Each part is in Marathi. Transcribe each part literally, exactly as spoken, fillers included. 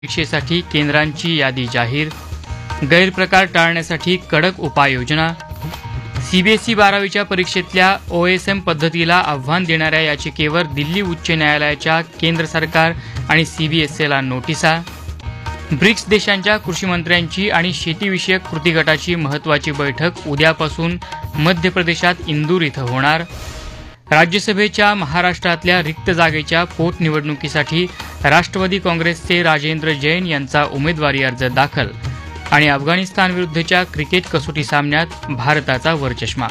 परीक्षेसाठी केंद्रांची यादी जाहीर, गैरप्रकार टाळण्यासाठी कडक उपाययोजना, सीबीएसई बारावीच्या परीक्षेतल्या ओएसएम पद्धतीला आव्हान देणाऱ्या याचिकेवर दिल्ली उच्च न्यायालयाच्या केंद्र सरकार आणि सीबीएसईला नोटिसा, ब्रिक्स देशांच्या कृषीमंत्र्यांची आणि शेतीविषयक कृती गटाची महत्त्वाची बैठक उद्यापासून मध्य प्रदेशात इंदूर इथं होणार, राज्यसभेच्या महाराष्ट्रातल्या रिक्त जागेच्या पोटनिवडणुकीसाठी राष्ट्रवादी काँग्रेसचे राजेंद्र जैन यांचा उमेदवारी अर्ज दाखल आणि अफगाणिस्तानविरुद्धच्या क्रिकेट कसोटी सामन्यात भारताचा वरचष्मा.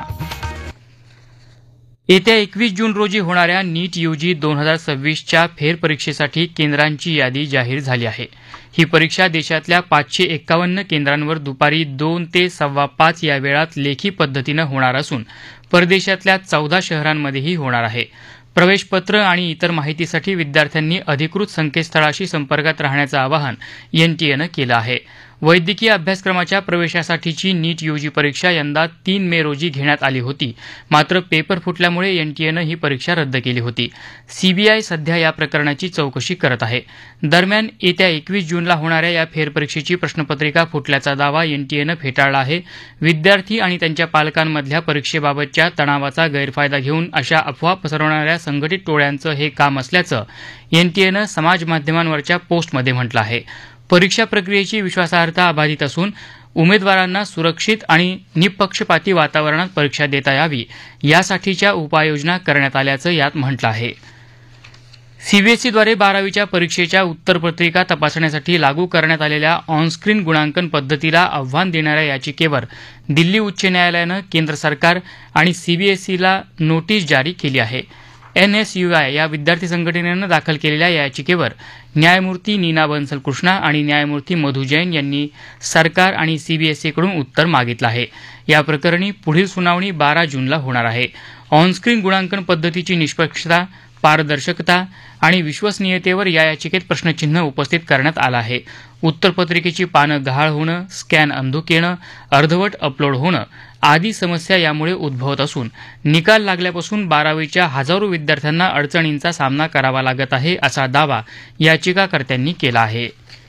येत्या एकवीस जून रोजी होणाऱ्या नीट यूजी दोन हजार सव्वीसच्या फेरपरीक्षेसाठी केंद्रांची यादी जाहीर झाली आहे. ही परीक्षा देशातल्या पाचशे एक्कावन्न केंद्रांवर दुपारी दोन ते सव्वा पाच या वेळात लेखी पद्धतीनं होणार असून परदेशातल्या चौदा शहरांमध्येही होणार आहे. प्रवेशपत्र आणि इतर माहितीसाठी विद्यार्थ्यांनी अधिकृत संकेतस्थळाशी संपर्कात राहण्याचं आवाहन एनटीएनं केलं आहे. वैद्यकीय अभ्यासक्रमाच्या प्रवेशासाठीची नीट यूजी परीक्षा यंदा तीन मे रोजी घेण्यात आली होती, मात्र पेपर फुटल्यामुळे एनटीएनं ही परीक्षा रद्द केली होती. सीबीआय सध्या या प्रकरणाची चौकशी करत आहे. दरम्यान येत्या एकवीस जूनला होणाऱ्या या फेरपरीक्षेची प्रश्नपत्रिका फुटल्याचा दावा एनटीएनं फेटाळला आहे. विद्यार्थी आणि त्यांच्या पालकांमधल्या परीक्षेबाबतच्या तणावाचा गैरफायदा घेऊन अशा अफवा पसरवणाऱ्या संघटित टोळ्यांचं हे काम असल्याचं एनटीएनं समाजमाध्यमांवरच्या पोस्टमध्ये म्हटलं आहे. परीक्षा प्रक्रियेची विश्वासार्हता अबाधित असून उमेदवारांना सुरक्षित आणि निपक्षपाती वातावरणात परीक्षा देता यावी यासाठीच्या उपाययोजना करण्यात आल्याचं यात म्हटलं आहे. सीबीएसईद्वारे बारावीच्या परीक्षेच्या उत्तरपत्रिका तपासण्यासाठी लागू करण्यात आलेल्या ऑनस्क्रीन गुणांकन पद्धतीला आव्हान देणाऱ्या याचिकेवर दिल्ली उच्च न्यायालयानं केंद्र सरकार आणि सीबीएसईला नोटीस जारी केली आहे. एनएसयूआय या विद्यार्थी संघटनेनं दाखल केलेल्या याचिकेवर न्यायमूर्ती नीना बन्सल कृष्णा आणि न्यायमूर्ती मधु जैन यांनी सरकार आणि सीबीएसईकडून उत्तर मागितलं आहे. या प्रकरणी पुढील सुनावणी बारा जूनला होणार आहे. ऑनस्क्रीन गुणांकन पद्धतीची निष्पक्षता, पारदर्शकता आणि विश्वसनीयतेवर या याचिकेत प्रश्नचिन्ह उपस्थित करण्यात आलं आहे. उत्तरपत्रिकेची पानं गहाळ होणं, स्कॅन अंधुक येणं, अर्धवट अपलोड होणं आदी समस्या यामुळे उद्भवत असून निकाल लागल्यापासून बारावीच्या हजारो विद्यार्थ्यांना अडचणींचा सामना करावा लागत आहे, असा दावा याचिकाकर्त्यांनी केला आहे.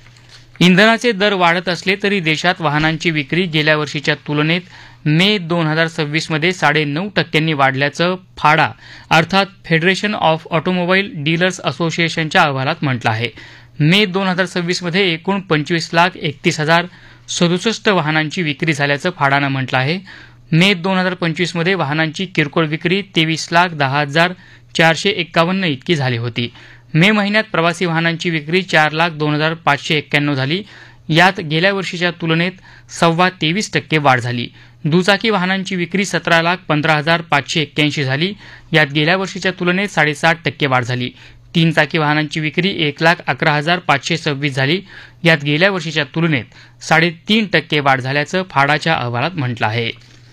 इंधनाचे दर वाढत असले तरी देशात वाहनांची विक्री गेल्या वर्षीच्या तुलनेत मे दोन हजार सव्वीसमध्ये साडेनऊ टक्क्यांनी वाढल्याचं फाडा अर्थात फेडरेशन ऑफ ऑटोमोबाईल डीलर्स असोसिएशनच्या अहवालात म्हटलं आहे. मे दोन हजार सव्वीसमध्ये एकूण पंचवीस लाख एकतीस हजार सदुसष्ट वाहनांची विक्री झाल्याचं फाडानं म्हटलं आहे. मे दोन हजार पंचवीसमध्ये वाहनांची किरकोळ विक्री तेवीस लाख दहा हजार चारशे एक्कावन्न इतकी झाली होती. मे महिन्यात प्रवासी वाहनांची विक्री चार लाख दोन हजार पाचशे एक्क्याण्णव झाली. यात गेल्या वर्षीच्या तुलनेत सव्वा तेवीस टक्के वाढ झाली. दुचाकी वाहनांची विक्री सतरा लाख पंधरा हजार पाचशे एक्क्याऐंशी झाली. यात गेल्या वर्षीच्या तुलनेत साडेसात टक्के वाढ झाली. तीन चाकी वाहनांची विक्री एक लाख अकरा हजार पाचशे सव्वीस झाली. यात गेल्या वर्षीच्या तुलनेत साडेतीन टक्के वाढ झाल्याचं फाडाच्या अहवालात म्हटलं आहे.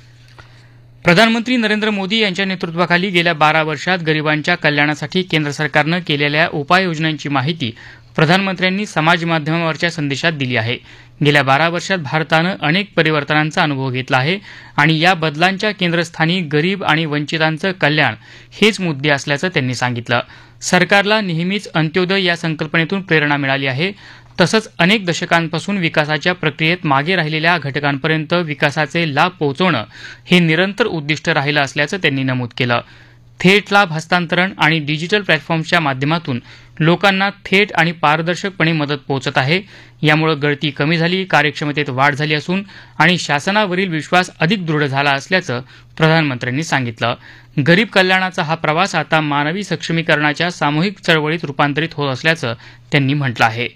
प्रधानमंत्री नरेंद्र मोदी यांच्या नेतृत्वाखाली गेल्या बारा वर्षात गरिबांच्या कल्याणासाठी केंद्र सरकारनं केलेल्या उपाययोजनांची माहिती प्रधानमंत्र्यांनी समाजमाध्यमावरच्या संदेशात दिली आहे. गेल्या बारा वर्षात भारतानं अनेक परिवर्तनांचा अनुभव घेतला आहे आणि या बदलांच्या केंद्रस्थानी गरीब आणि वंचितांचं कल्याण हेच मुद्दे असल्याचं त्यांनी सांगितलं. सरकारला नेहमीच अंत्योदय या संकल्पनेतून प्रेरणा मिळाली आहे. तसंच अनेक दशकांपासून विकासाच्या प्रक्रियेत मागे राहिलेल्या घटकांपर्यंत विकासाचे लाभ पोहोचवणं हे निरंतर उद्दिष्ट राहिलं असल्याचं त्यांनी नमूद केलं. थेट लाभ हस्तांतरण आणि डिजिटल प्लॅटफॉर्मच्या माध्यमातून लोकांना थेट आणि पारदर्शकपणे मदत पोहोचत आहे. यामुळे गळती कमी झाली, कार्यक्षमतेत वाढ झाली असून आणि शासनावरील विश्वास अधिक दृढ झाला असल्याचं प्रधानमंत्र्यांनी सांगितलं. गरीब कल्याणाचा हा प्रवास आता मानवी सक्षमीकरणाच्या सामूहिक चळवळीत रूपांतरित होत असल्याचं त्यांनी म्हटलं आहे.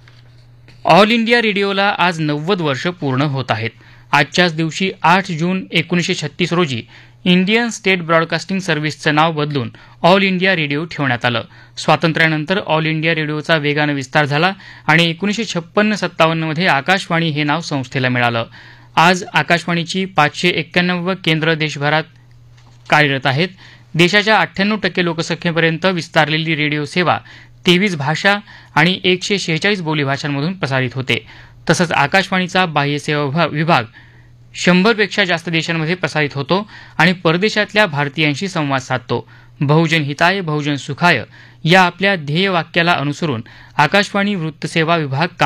ऑल इंडिया रेडिओला आज नव्वद वर्ष पूर्ण होत आहेत. आजच्याच दिवशी आठ जून एकोणीसशे छत्तीस रोजी इंडियन स्टेट ब्रॉडकास्टिंग सर्व्हिसचं नाव बदलून ऑल इंडिया रेडिओ ठेवण्यात आलं. स्वातंत्र्यानंतर ऑल इंडिया रेडिओचा वेगानं विस्तार झाला आणि एकोणीसशे छप्पन्न सत्तावन्नमध्ये आकाशवाणी हे नाव संस्थेला मिळालं. आज आकाशवाणीची पाचशे एक्क्याण्णव केंद्र देशभरात कार्यरत आहेत. देशाच्या अठ्ठ्याण्णव टक्के लोकसंख्येपर्यंत विस्तारलेली रेडिओ सेवा तेवीस भाषा आणि एकशे शेहेचाळीस बोलीभाषांमधून प्रसारित होते. तसंच आकाशवाणीचा बाह्यसेवा विभाग शंभरपेक्षा जास्त देशांमध्ये प्रसारित होतो आणि परदेशातल्या भारतीयांशी संवाद साधतो. बहुजन हिताय बहुजन सुखाय या आपल्या ध्येयवाक्याला अनुसरून आकाशवाणी वृत्तसेवा विभाग